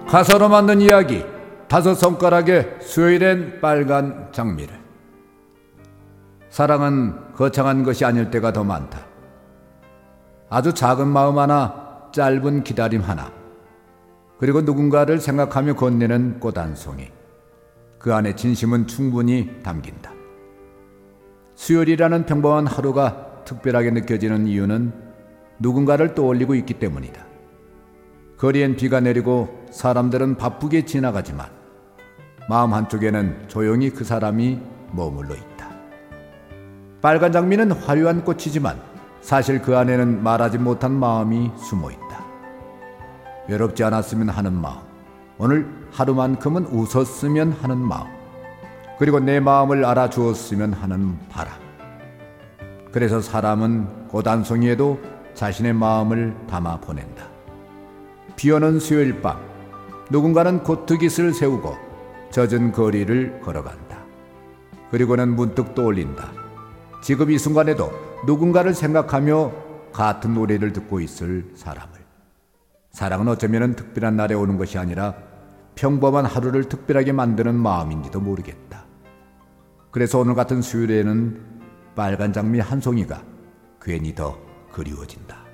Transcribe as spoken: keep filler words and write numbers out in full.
가사로 만든 이야기, 다섯 손가락의 수요일엔 빨간 장미를. 사랑은 거창한 것이 아닐 때가 더 많다. 아주 작은 마음 하나, 짧은 기다림 하나, 그리고 누군가를 생각하며 건네는 꽃 한 송이. 그 안에 진심은 충분히 담긴다. 수요일이라는 평범한 하루가 특별하게 느껴지는 이유는 누군가를 떠올리고 있기 때문이다. 거리엔 비가 내리고 사람들은 바쁘게 지나가지만 마음 한쪽에는 조용히 그 사람이 머물러 있다. 빨간 장미는 화려한 꽃이지만 사실 그 안에는 말하지 못한 마음이 숨어 있다. 외롭지 않았으면 하는 마음, 오늘 하루만큼은 웃었으면 하는 마음, 그리고 내 마음을 알아주었으면 하는 바람. 그래서 사람은 꽃 한 송이에도 자신의 마음을 담아 보낸다. 비오는 수요일 밤, 누군가는 고트깃을 세우고 젖은 거리를 걸어간다. 그리고는 문득 떠올린다. 지금 이 순간에도 누군가를 생각하며 같은 노래를 듣고 있을 사람을. 사랑은 어쩌면 특별한 날에 오는 것이 아니라 평범한 하루를 특별하게 만드는 마음인지도 모르겠다. 그래서 오늘 같은 수요일에는 빨간 장미 한 송이가 괜히 더 그리워진다.